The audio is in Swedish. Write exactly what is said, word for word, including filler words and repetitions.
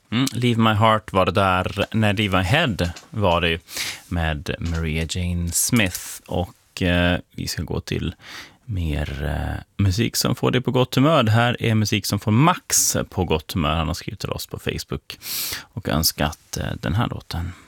Mm, Leave My Heart var det där. När Leave My Head var det med Maria Jane Smith. Och eh, vi ska gå till mer eh, musik som får dig på gott humör. Det här är musik som får Max på gott humör. Han har skrivit till oss på Facebook och önskat eh, den här låten.